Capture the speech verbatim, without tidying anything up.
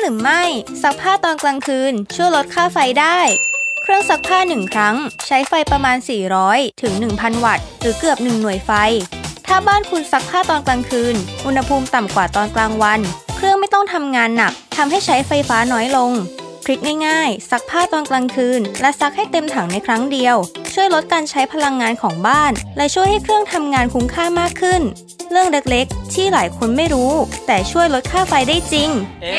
รือไม่ซักผ้าตอนกลางคืนช่วยลดค่าไฟได้เครื่องซักผ้าหนึ่งครั้งใช้ไฟประมาณสี่ร้อยถึง หนึ่งพัน วัตต์หรือเกือบหนึ่งหน่วยไฟถ้าบ้านคุณซักผ้าตอนกลางคืนอุณหภูมิต่ำกว่าตอนกลางวันเครื่องไม่ต้องทำงานหนักทำให้ใช้ไฟฟ้าน้อยลงทริคง่ายๆซักผ้าตอนกลางคืนและซักให้เต็มถังในครั้งเดียวช่วยลดการใช้พลังงานของบ้านและช่วยให้เครื่องทำงานคุ้มค่ามากขึ้นเรื่องเล็กๆที่หลายคนไม่รู้แต่ช่วยลดค่าไฟได้จริง